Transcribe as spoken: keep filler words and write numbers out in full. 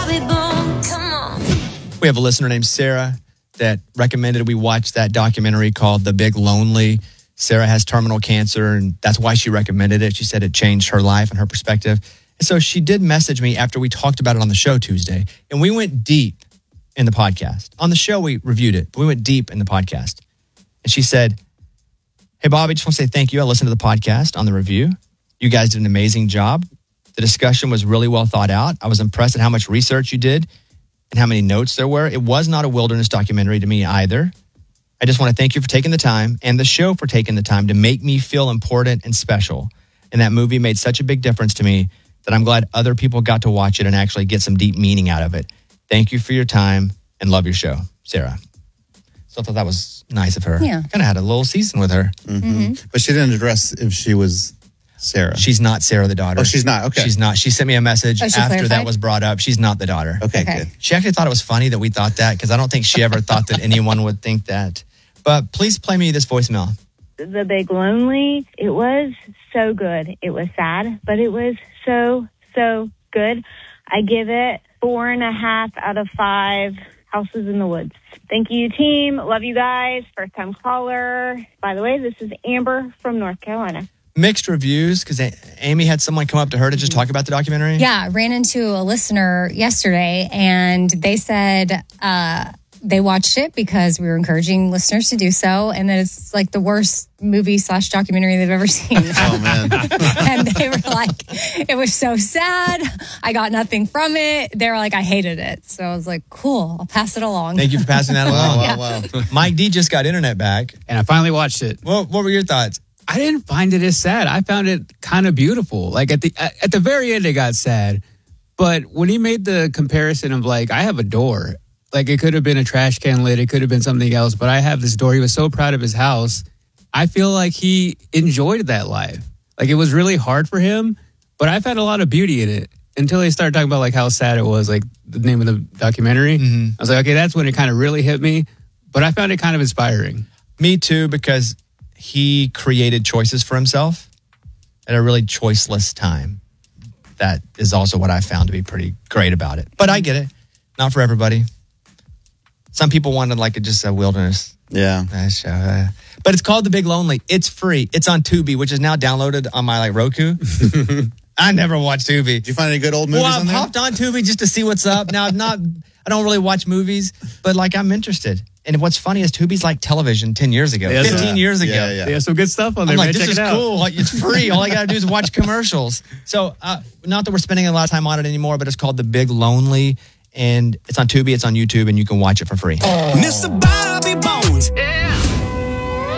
Bobby Boone. Come on. We have a listener named Sarah that recommended we watch that documentary called The Big Lonely. Sarah has terminal cancer, and that's why she recommended it. She said it changed her life and her perspective. And so she did message me after we talked about it on the show Tuesday, and we went deep in the podcast. On the show, we reviewed it, but we went deep in the podcast. And she said, hey, Bobby, just want to say thank you. I listened to the podcast on the review. You guys did an amazing job. The discussion was really well thought out. I was impressed at how much research you did and how many notes there were. It was not a wilderness documentary to me either. I just want to thank you for taking the time and the show for taking the time to make me feel important and special. And that movie made such a big difference to me that I'm glad other people got to watch it and actually get some deep meaning out of it. Thank you for your time and love your show, Sarah. So I thought that was nice of her. Yeah. Kind of had a little season with her. Mm-hmm. Mm-hmm. But she didn't address if she was Sarah. She's not Sarah, the daughter. Oh, she's not. Okay. She's not. She sent me a message Oh, she after clarified? that was brought up. She's not the daughter. Okay, Okay. good. She actually thought it was funny that we thought that because I don't think she ever thought that anyone would think that. But please play me this voicemail. The Big Lonely, it was so good. It was sad, but it was so, so good. I give it four and a half out of five houses in the woods. Thank you, team. Love you guys. First time caller. By the way, this is Amber from North Carolina. Mixed reviews because Amy had someone come up to her to just talk about the documentary. Yeah, I ran into a listener yesterday, and they said uh, they watched it because we were encouraging listeners to do so, and that it's like the worst movie slash documentary they've ever seen. Oh, man. And they were like, it was so sad. I got nothing from it. They were like, I hated it. So I was like, cool, I'll pass it along. Thank you for passing that Wow, along. wow, wow. Mike D just got internet back. And I finally watched it. What, what were your thoughts? I didn't find it as sad. I found it kind of beautiful. Like at the at the very end, it got sad. But when he made the comparison of like, I have a door. Like it could have been a trash can lid. It could have been something else. But I have this door. He was so proud of his house. I feel like he enjoyed that life. Like it was really hard for him. But I found a lot of beauty in it until they started talking about like how sad it was. Like the name of the documentary. Mm-hmm. I was like, okay, that's when it kind of really hit me. But I found it kind of inspiring. Me too, because he created choices for himself at a really choiceless time. That is also what I found to be pretty great about it. But I get it. Not for everybody. Some people wanted like a, just a wilderness Yeah. uh, show. Uh, but it's called The Big Lonely. It's free. It's on Tubi, which is now downloaded on my like Roku. I never watched Tubi. Did you find any good old movies Well, on I've there? hopped on Tubi just to see what's up. Now, not I don't really watch movies, but like I'm interested. And what's funny is Tubi's like television ten years ago, Yeah, fifteen yeah. years ago. Yeah, yeah. They have some good stuff on there, I'm like, man. this Check is it out. cool. Like, it's free. All I got to do is watch commercials. So, uh, not that we're spending a lot of time on it anymore, but it's called The Big Lonely. And it's on Tubi, it's on YouTube, and you can watch it for free. Mister Bobby